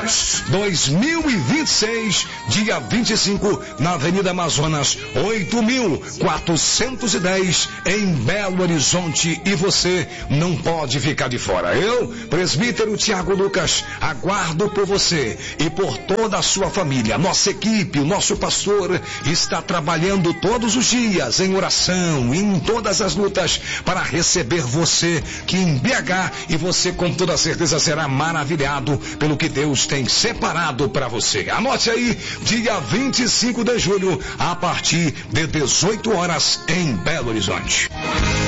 Lucas 2026, dia 25, na Avenida Amazonas 8410, em Belo Horizonte, e você não pode ficar de fora. Eu, presbítero Tiago Lucas, aguardo por você e por toda a sua família. Nossa equipe, o nosso pastor está trabalhando todos os dias em oração, em todas as lutas, para receber você que em BH, e você com toda certeza será maravilhado pelo que Deus tem separado para você. Anote aí, dia 25 de julho, a partir de 18 horas, em Belo Horizonte.